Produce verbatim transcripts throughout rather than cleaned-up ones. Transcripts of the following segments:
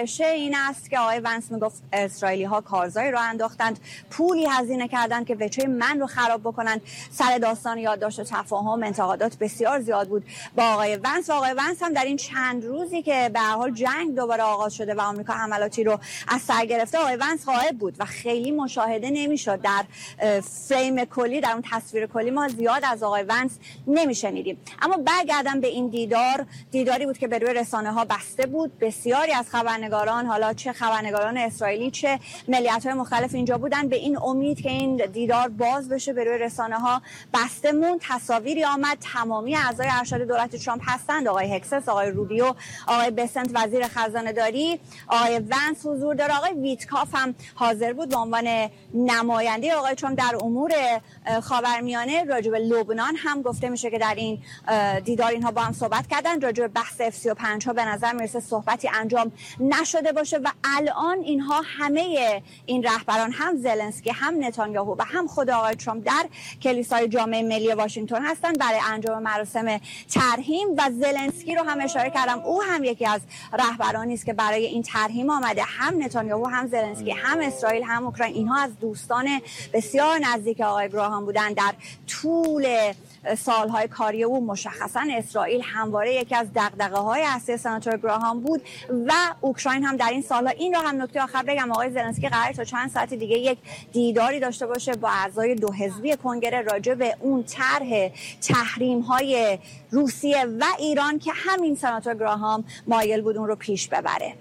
این است که آقای ونس میگفت اسرائیلی ها کارزاری رو انداختند، پولی هزینه کردند که وجه من رو خراب بکنند. سر داستان یادداشت و تفاهم انتقادات بسیار زیاد بود با آقای ونس و آقای ونس هم در این چند روزی که به هر حال جنگ دوباره آغاز شده و آمریکا حملاتی رو از سر گرفته، آقای ونس غایب بود و خیلی مشاهده نمیشد. در فریم کلی، در اون تصویر کلی ما زیاد از آقای ونس نمیشنیدیم. اما برگردم به این دیدار، دیداری بود که به روی رسانه ها بسته بود. بسیاری از خبرنگاران، حالا چه خبرنگاران اسرائیلی چه ملیت‌های مختلف اینجا بودن، به این امید که این دیدار باز بشه به روی رسانه ها بسته مون. تصاویری آمد، تمامی اعضای ارشد دولت ترامپ هستند، آقای هکسس، آقای روبیو، آقای بسنت وزیر خزانه داری، آقای ونس حضور داره، آقای ویتکاف هم حاضر بود به عنوان نماینده آقای ترامپ در امور خاورمیانه. راجع به لبنان هم گفته میشه که در این دیدار اینها با هم صحبت کردن. راجع به بحث اف سی و پنج ها به نظر میرسه صحبتی انجام نشده باشه و الان اینها همه این رهبران، هم زلنسکی هم نتانیاهو و هم خود آقای ترامپ، در کلیسای جامع ملی واشنگتن هستند برای انجام مراسم ترحیم و زلنسکی رو هم اشاره کردم، او هم یکی از رهبرانی است که برای این ترحیم آمده. هم نتانیاهو هم زلنسکی هم اسرائیل هم اوکراین، اینها از دوستان بسیار نزدیک آقای گراهام بودن در طول سالهای کاری او. مشخصا اسرائیل همواره یکی از دغدغه‌های اصلی سناتور گراهام بود و اوکراین هم در این سالها. این رو هم نکته آخر بگم، آقای زلنسکی قراره تا چند ساعت دیگه یک دیداری داشته باشه با اعضای دو حزبی کنگره راجع به اون طرح تحریم‌های روسیه و ایران که همین سناتور گراهام مایل بود اون رو پیش ببره.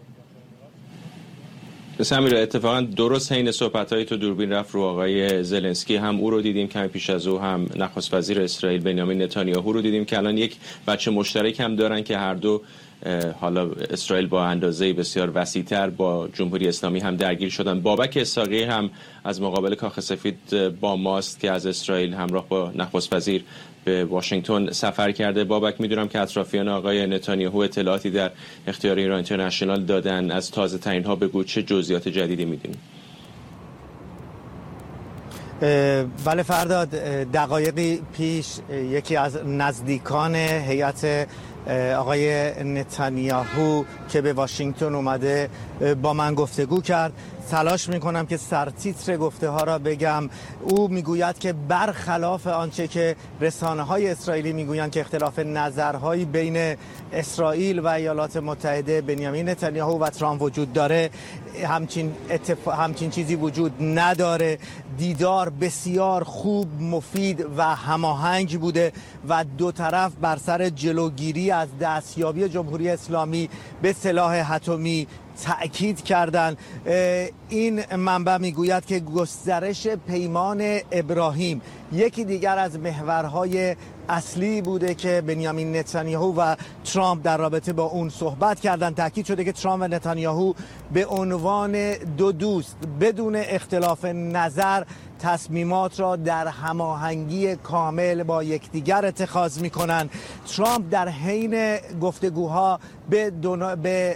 سمیرا، اتفاقا درست حین صحبت‌های تو دوربین رفت رو آقای زلنسکی، هم او رو دیدیم کمی پیش از او، هم نخست وزیر اسرائیل بنیامین نتانیاهو رو دیدیم که الان یک بچه مشترک هم دارن که هر دو حالا اسرائیل با اندازه بسیار وسیع‌تر با جمهوری اسلامی هم درگیر شدن. بابک اسحاقی هم از مقابل کاخ سفید با ماست که از اسرائیل همراه با نخست وزیر به واشنگتن سفر کرده. بابک، میدونم که اطرافیان آقای نتانیاهو اطلاعاتی در اختیار ایران اینترنشنال دادن، از تازه ترین ها بگو چه جزئیات جدیدی میدونی؟ بله فرداد، دقایقی پیش یکی از نزدیکان هیئت آقای نتانیاهو که به واشنگتن اومده با من گفتگو کرد. تلاش میکنم که سرتیتر گفته ها را بگم. او میگوید که برخلاف آنچه که رسانه های اسرائیلی میگویند که اختلاف نظرهایی بین اسرائیل و ایالات متحده، بنیامین نتانیاهو و ترامپ وجود داره، همچین, اتف... همچین چیزی وجود نداره. دیدار بسیار خوب، مفید و هماهنگ بوده و دو طرف بر سر جلوگیری از دستیابی جمهوری اسلامی به سلاح اتمی تأکید کردند. این منبع میگوید که گسترش پیمان ابراهیم یکی دیگر از محورهای اصلی بوده که بنیامین نتانیاهو و ترامپ در رابطه با اون صحبت کردند. تأکید شده که ترامپ و نتانیاهو به عنوان دو دوست بدون اختلاف نظر تصمیمات را در هماهنگی کامل با یکدیگر اتخاذ می‌کنند. ترامپ در حین گفتگوها به, دونا... به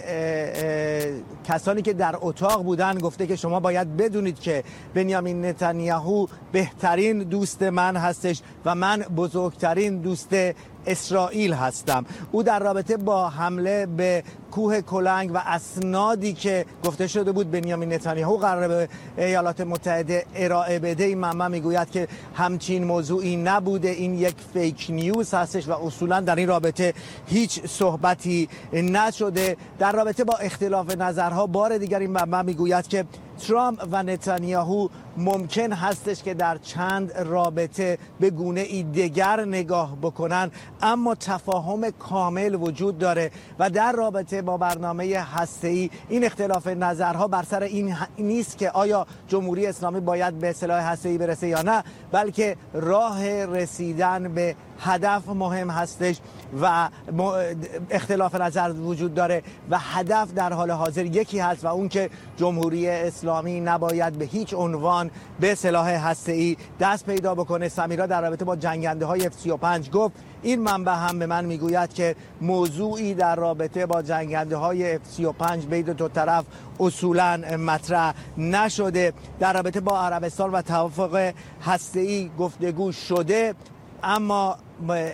اه اه کسانی که در اتاق بودن گفته که شما باید بدونید که بنیامین نتانیاهو بهترین دوست من هستش و من بزرگترین دوست اسرائیل هستم. او در رابطه با حمله به کوه کلنگ و اسنادی که گفته شده بود بنیامین نتانیاهو قراره به ایالات متحده ارائه بده، این منبع میگوید که همچین موضوعی نبوده، این یک فیک نیوز هستش و اصولا در این رابطه هیچ صحبتی نشده. در رابطه با اختلاف نظرها بار دیگر این منبع میگوید که ترامپ و نتانیاهو ممکن هستش که در چند رابطه به گونه ای دیگر نگاه بکنن، اما تفاهم کامل وجود داره و در رابطه با برنامه هسته‌ای این اختلاف نظرها بر سر این نیست که آیا جمهوری اسلامی باید به سلاح هسته‌ای برسه یا نه، بلکه راه رسیدن به هدف مهم هستش و اختلاف نظر وجود داره و هدف در حال حاضر یکی هست و اون که جمهوری اسلامی نباید به هیچ عنوان به سلاح هسته‌ای دست پیدا بکنه. سمیرا در رابطه با جنگنده های اف سی و پنج گفت. این منبع هم به من میگوید که موضوعی در رابطه با جنگنده های اف سی و پنج بین دو طرف اصولا مطرح نشده. در رابطه با عربستان و توافق هسته‌ای گفتگو شده، اما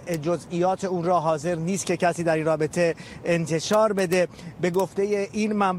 جزئیات اون را حاضر نیست که کسی در این رابطه انتشار بده. به گفته این منبع